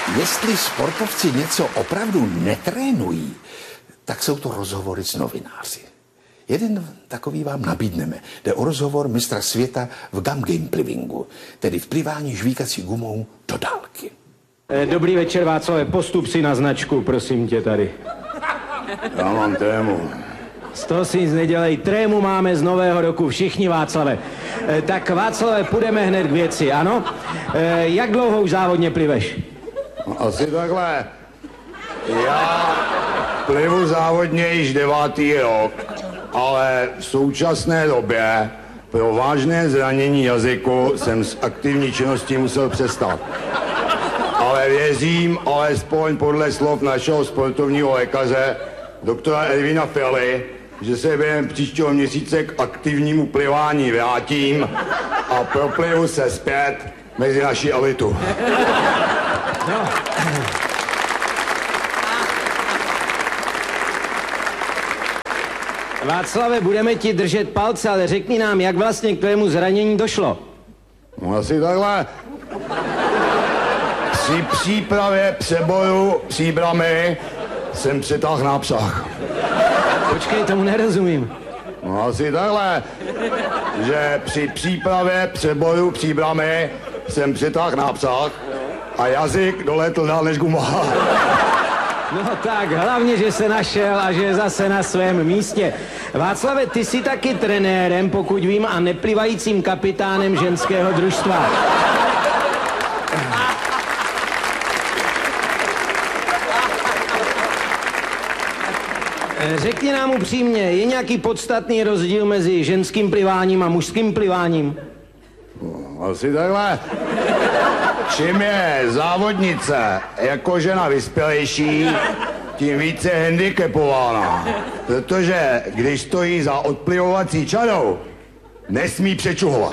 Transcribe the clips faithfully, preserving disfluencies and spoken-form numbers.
Jestli sportovci něco opravdu netrénují, tak jsou to rozhovory s novináři. Jeden takový vám nabídneme. Jde o rozhovor mistra světa v gum game plivingu, tedy v plivání žvíkací gumou do dálky. Dobrý večer, Václave, postup si na značku, prosím tě tady. Já mám trému. Z toho si nic nedělej, trému máme z nového roku všichni, Václave. E, tak Václave, půjdeme hned k věci, ano? E, jak dlouho už závodně pliveš? Asi takhle. Já plivu závodně již devátý rok, ale v současné době pro vážné zranění jazyku jsem s aktivní činností musel přestat. Ale věřím, alespoň podle slov našeho sportovního lékaře, doktora Ervina Fialy, že se během příštího měsíce k aktivnímu plivání vrátím a proplivu se zpět mezi naši elitu. No. Václave, budeme ti držet palce, ale řekni nám, jak vlastně k tvému zranění došlo. No asi takhle. Při přípravě přeboru příbramy jsem přetáhl nápsah. Počkej, tomu nerozumím. No asi takhle, že při přípravě přeboru příbramy jsem přetáhl nápsah a jazyk doletl dál než guma. No tak, hlavně, že se našel a že je zase na svém místě. Václave, ty jsi taky trenérem, pokud vím, a neplivajícím kapitánem ženského družstva. Řekni nám upřímně, je nějaký podstatný rozdíl mezi ženským pliváním a mužským pliváním? No, asi takhle. Čím je závodnice jako žena vyspělejší, tím více handicapována. Protože když stojí za odplivovací čarou, nesmí přečuhovat.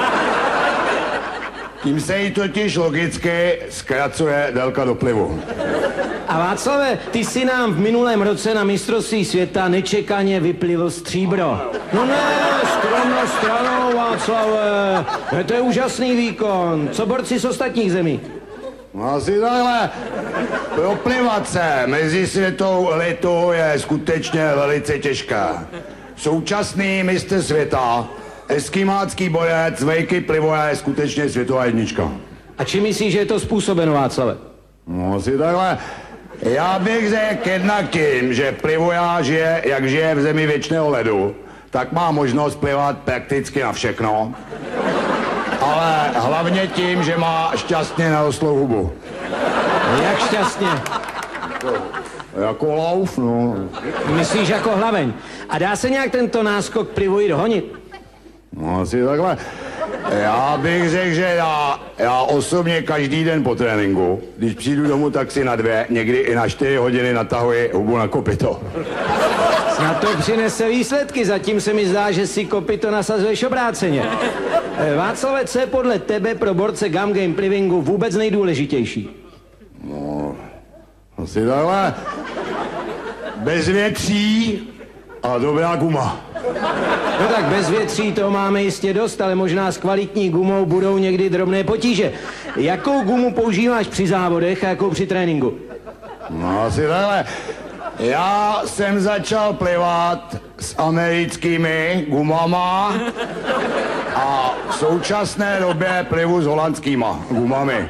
Tím se jí totiž logicky zkracuje délka doplivu. A Václave, ty si nám v minulém roce na mistrovství světa nečekaně vyplivl stříbro. No ne, skromnou stranou, Václave. To je úžasný výkon. Co borci z ostatních zemí? No asi takhle. Proplivat se mezi světou elitou je skutečně velice těžké. Současný mistr světa, eskimácký borec Vejky Plivo je skutečně světová jednička. A čím myslíš, že je to způsobeno, Václave? No asi takhle. Já bych řekl jednak tím, že plivojář žije, jak žije v zemi věčného ledu, tak má možnost plivat prakticky na všechno. Ale hlavně tím, že má šťastně narostlou hubu. Jak šťastně? Jako lauf, no. Myslíš jako hlaveň. A dá se nějak tento náskok plivoji dohonit? No asi takhle. Já bych řekl, že já, já osobně každý den po tréninku, když přijdu domů, tak si na dvě, někdy i na čtyři hodiny natahuji hubu na kopyto. Snad to přinese výsledky, zatím se mi zdá, že si kopyto nasazuješ obráceně. Václave, co je podle tebe pro borce gum game plivingu vůbec nejdůležitější? No, asi takhle. Bez větří a dobrá guma. No tak bez větří toho máme jistě dost, ale možná s kvalitní gumou budou někdy drobné potíže. Jakou gumu používáš při závodech a jakou při tréninku? No asi takhle. Já jsem začal plivat s americkými gumama a v současné době plivu s holandskýma gumami.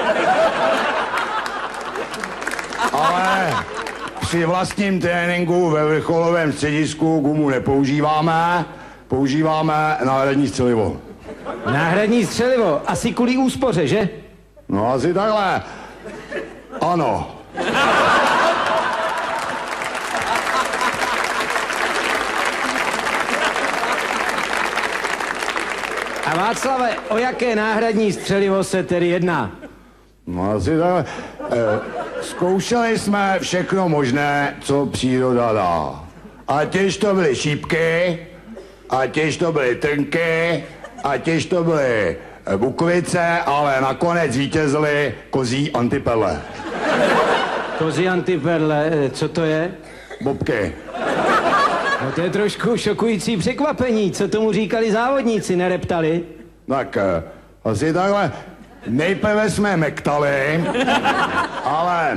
Ale při vlastním tréninku ve vrcholovém středisku gumu nepoužíváme, používáme náhradní střelivo. Náhradní střelivo? Asi kvůli úspoře, že? No asi takhle. Ano. A Václave, o jaké náhradní střelivo se tedy jedná? No asi takhle. E, zkoušeli jsme všechno možné, co příroda dá. A těž to byly šípky, a těž to byly trnky, a těž to byly bukvice, ale nakonec vítězily kozí antiperle. Kozí antiperle, co to je? Bobky. No to je trošku šokující překvapení. Co tomu říkali závodníci, nereptali? Tak asi takhle. Nejprve jsme mektali, ale...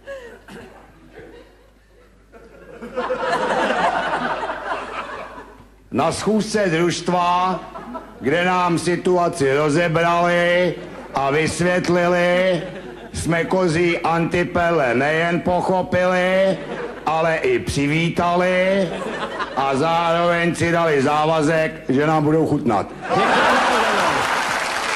Na schůzce družstva, kde nám situaci rozebrali a vysvětlili, jsme kozí antipele nejen pochopili, ale i přivítali a zároveň si dali závazek, že nám budou chutnat.